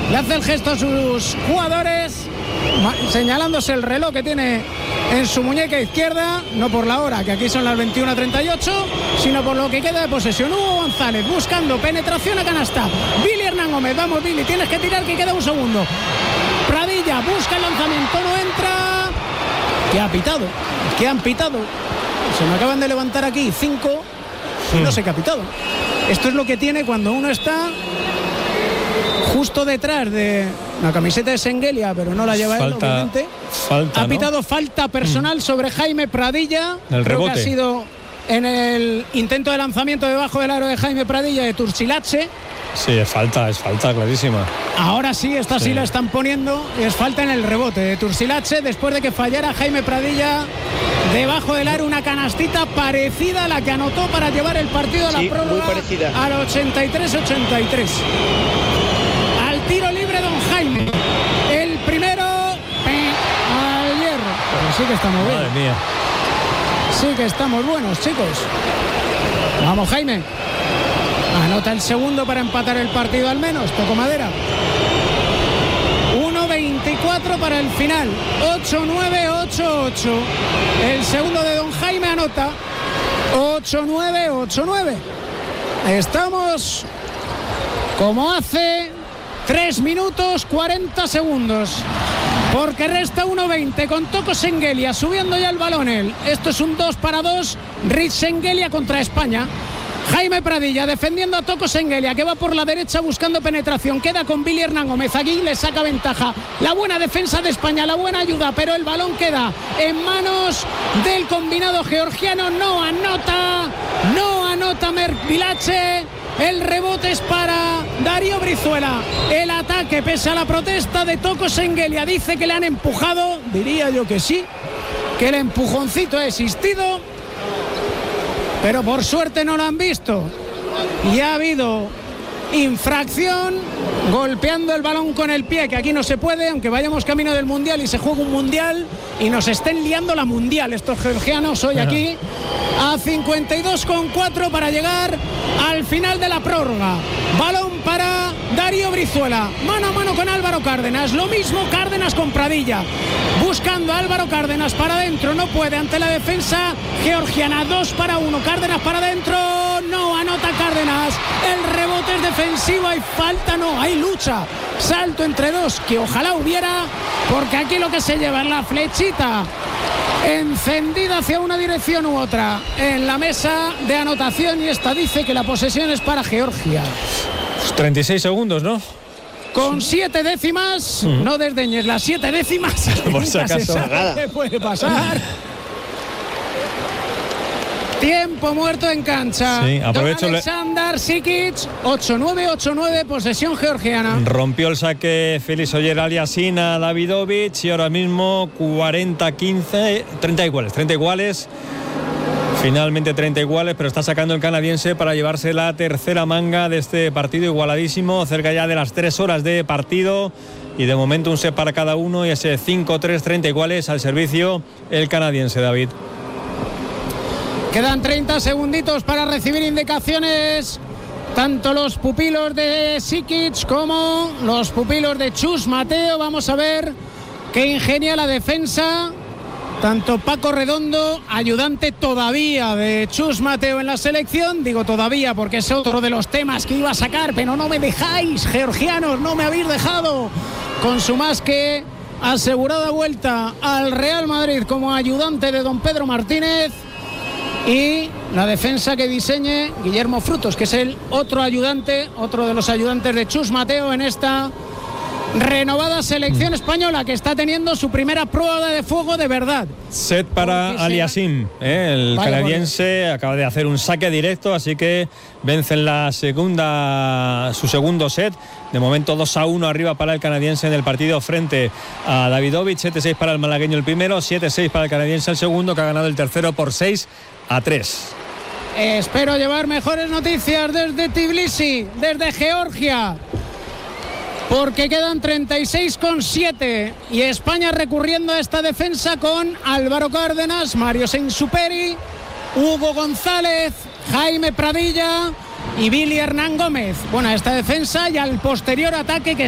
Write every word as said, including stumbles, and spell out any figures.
le hace el gesto a sus jugadores, señalándose el reloj que tiene en su muñeca izquierda, no por la hora, que aquí son las veintiuna treinta y ocho, sino por lo que queda de posesión. Hugo González buscando penetración a canasta. Billy Hernán Gómez, vamos Billy, tienes que tirar, que queda un segundo. Pradilla busca el lanzamiento, no entra. ¿Qué ha pitado? ¿Qué han pitado? Se me acaban de levantar aquí cinco y no sé qué ha pitado. Esto es lo que tiene cuando uno está justo detrás de la camiseta de Sengelia, pero no la lleva falta, él, obviamente. Falta, ha pitado ¿no? falta personal mm. sobre Jaime Pradilla. El Creo rebote. que ha sido en el intento de lanzamiento debajo del aro de Jaime Pradilla de Turcilache. Sí, es falta, es falta, clarísima. Ahora sí, esta sí, sí la están poniendo. Es falta en el rebote de Turcilache después de que fallara Jaime Pradilla debajo del aro, una canastita parecida a la que anotó para llevar el partido a la sí, prórroga al ochenta y tres ochenta y tres. Al tiro libre don Jaime. El primero eh, al hierro. Pero sí que estamos buenos. Madre mía. Sí que estamos buenos, chicos. Vamos, Jaime. Anota el segundo para empatar el partido al menos. Toco madera. uno veinticuatro para el final. ocho nueve ocho ocho. El segundo de don Jaime anota. ocho nueve ocho nueve. Estamos como hace tres minutos cuarenta segundos. Porque resta uno veinte con Toko Sengelia subiendo ya el balón él. Esto es un dos para dos. Rich Sengelia contra España. Jaime Pradilla defendiendo a Toko Sengelia, que va por la derecha buscando penetración. Queda con Billy Hernán Gómez. Aquí le saca ventaja. La buena defensa de España, la buena ayuda, pero el balón queda en manos del combinado georgiano. No anota, no anota Mervilache. El rebote es para Darío Brizuela. El ataque, pese a la protesta de Toko Sengelia, dice que le han empujado. Diría yo que sí, que el empujoncito ha existido, pero por suerte no lo han visto. Y ha habido infracción, golpeando el balón con el pie, que aquí no se puede, aunque vayamos camino del Mundial y se juega un Mundial y nos estén liando la Mundial estos georgianos hoy aquí. A cincuenta y dos con cuatro para llegar al final de la prórroga. Balón para Darío Brizuela, mano a mano con Álvaro Cárdenas. Lo mismo Cárdenas con Pradilla, buscando a Álvaro Cárdenas para adentro, no puede ante la defensa georgiana. Dos para uno, Cárdenas para adentro, no anota Cárdenas. El rebote es defensivo, hay falta, no, hay lucha, salto entre dos, que ojalá hubiera, porque aquí lo que se lleva es la flechita encendida hacia una dirección u otra en la mesa de anotación, y esta dice que la posesión es para Georgia. treinta y seis segundos, ¿no? Con siete décimas, uh-huh. No desdeñes las siete décimas, por si acaso. ¿Qué puede pasar? Tiempo muerto en cancha. Sí, aprovecho. Don Alexander Sikic, ocho nueve ocho nueve, posesión georgiana. Rompió el saque Félix Oyer-Aliassime a Davidovich y ahora mismo cuarenta quince, treinta iguales, treinta iguales. Finalmente treinta iguales, pero está sacando el canadiense para llevarse la tercera manga de este partido igualadísimo, cerca ya de las tres horas de partido. Y de momento un set para cada uno y ese cinco tres, treinta iguales al servicio el canadiense, David. Quedan treinta segunditos para recibir indicaciones, tanto los pupilos de Sikic como los pupilos de Chus Mateo. Vamos a ver qué ingenia la defensa. Tanto Paco Redondo, ayudante todavía de Chus Mateo en la selección, digo todavía porque es otro de los temas que iba a sacar, pero no me dejáis, georgianos, no me habéis dejado, con su más que asegurada vuelta al Real Madrid como ayudante de don Pedro Martínez. Y la defensa que diseñe Guillermo Frutos, que es el otro ayudante, otro de los ayudantes de Chus Mateo en esta renovada selección española, que está teniendo su primera prueba de fuego de verdad. Set para Aliassime, ¿eh? El vale, canadiense vale. Acaba de hacer un saque directo, así que vence en la segunda, su segundo set. De momento dos a uno arriba para el canadiense en el partido frente a Davidovich. siete seis para el malagueño el primero, siete seis para el canadiense el segundo, que ha ganado el tercero por seis a tres. Espero llevar mejores noticias desde Tbilisi, desde Georgia, porque quedan treinta y seis con siete y España recurriendo a esta defensa con Álvaro Cárdenas, Mario Sainsuperi, Hugo González, Jaime Pradilla y Billy Hernán Gómez. Bueno, esta defensa y al posterior ataque que